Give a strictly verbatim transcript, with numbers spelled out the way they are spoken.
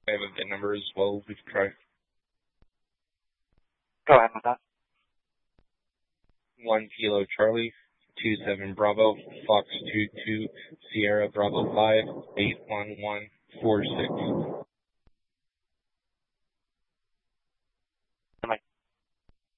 I have a V I N number as well. We can try. Go ahead with that. One Kilo Charlie, two seven Bravo, Fox two two Sierra Bravo five, eight one one four six.